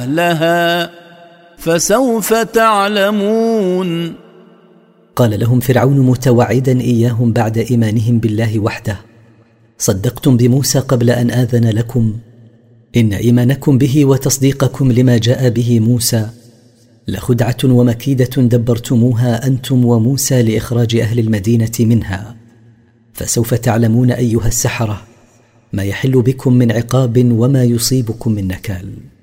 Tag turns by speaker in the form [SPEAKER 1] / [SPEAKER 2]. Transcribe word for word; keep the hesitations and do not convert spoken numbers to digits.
[SPEAKER 1] لها فسوف تعلمون.
[SPEAKER 2] قال لهم فرعون متوعدا إياهم بعد إيمانهم بالله وحده: صدقتم بموسى قبل أن آذن لكم، إن إيمانكم به وتصديقكم لما جاء به موسى لخدعة ومكيدة دبرتموها أنتم وموسى لإخراج أهل المدينة منها، فسوف تعلمون أيها السحرة ما يحل بكم من عقاب وما يصيبكم من نكال.